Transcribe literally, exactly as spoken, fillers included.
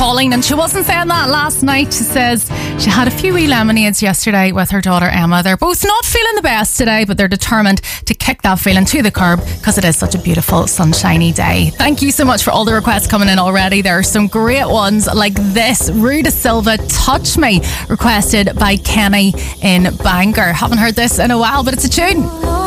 Pauline, and she wasn't saying that last night. She says she had a few wee lemonades yesterday with her daughter Emma. They're both not feeling the best today, but they're determined to kick that feeling to the curb because it is such a beautiful sunshiny day. Thank you so much for all the requests coming in already. There are some great ones like this. Rue da Silva, Touch Me, requested by Kenny in Bangor. Haven't heard this in a while, but it's a tune.